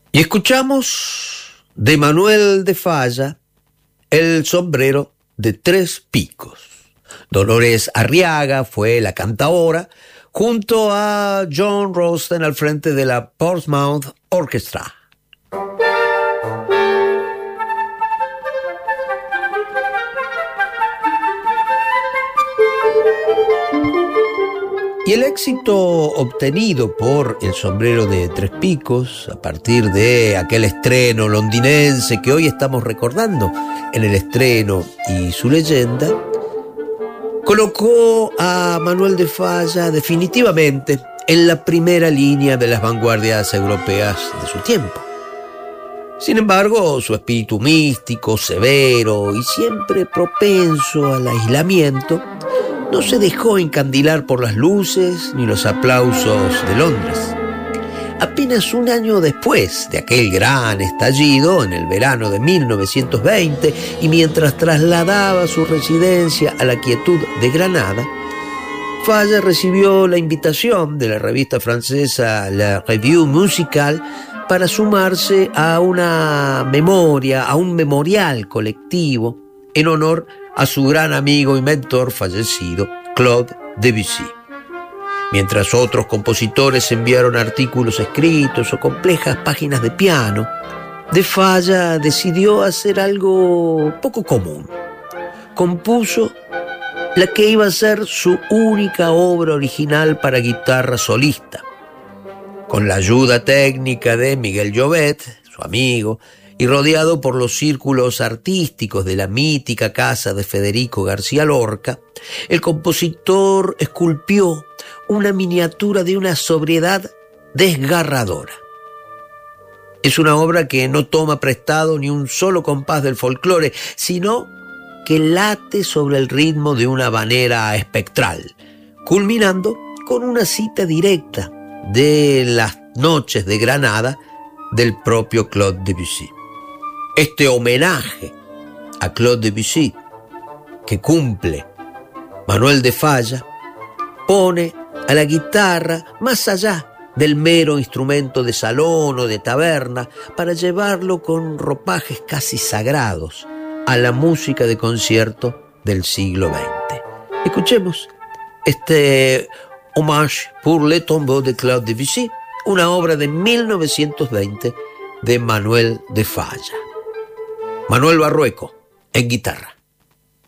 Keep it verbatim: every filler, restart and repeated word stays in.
Y escuchamos de Manuel de Falla El sombrero de tres picos. Dolores Arriaga fue la cantaora junto a John Ralston al frente de la Portsmouth Orchestra. Y el éxito obtenido por El sombrero de tres picos, a partir de aquel estreno londinense que hoy estamos recordando en el estreno y su leyenda, colocó a Manuel de Falla definitivamente en la primera línea de las vanguardias europeas de su tiempo. Sin embargo, su espíritu místico, severo y siempre propenso al aislamiento, no se dejó encandilar por las luces ni los aplausos de Londres. Apenas un año después de aquel gran estallido, en el verano de mil novecientos veinte, y mientras trasladaba su residencia a la quietud de Granada, Falla recibió la invitación de la revista francesa La Revue Musicale para sumarse a una memoria, a un memorial colectivo en honor a su gran amigo y mentor fallecido, Claude Debussy. Mientras otros compositores enviaron artículos escritos o complejas páginas de piano, de Falla decidió hacer algo poco común. Compuso la que iba a ser su única obra original para guitarra solista. Con la ayuda técnica de Miguel Llobet, su amigo, y rodeado por los círculos artísticos de la mítica casa de Federico García Lorca, el compositor esculpió una miniatura de una sobriedad desgarradora. Es una obra que no toma prestado ni un solo compás del folclore, sino que late sobre el ritmo de una habanera espectral, culminando con una cita directa de Las noches de Granada del propio Claude Debussy. Este homenaje a Claude Debussy que cumple Manuel de Falla pone a la guitarra más allá del mero instrumento de salón o de taberna para llevarlo con ropajes casi sagrados a la música de concierto del siglo veinte. Escuchemos este Hommage pour le tombeau de Claude Debussy, una obra de mil novecientos veinte de Manuel de Falla. Manuel Barrueco en guitarra.